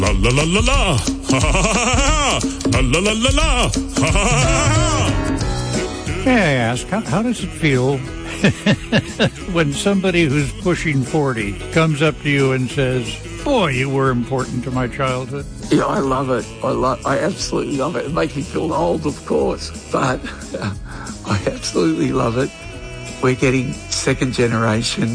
La la la la la. Ha ha ha ha. La la la la la. Ha ha ha ha. May I ask, how does it feel when somebody who's pushing 40 comes up to you and says, boy, you were important to my childhood? Yeah, I love it. I absolutely love it. It makes me feel old, of course, but I absolutely love it. We're getting second generation